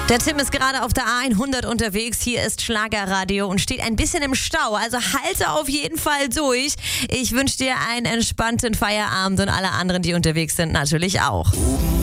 Der Tim ist gerade auf der A100 unterwegs. Hier ist Schlagerradio und steht ein bisschen im Stau. Also halte auf jeden Fall durch. Ich wünsche dir einen entspannten Feierabend und alle anderen, die unterwegs sind, natürlich auch.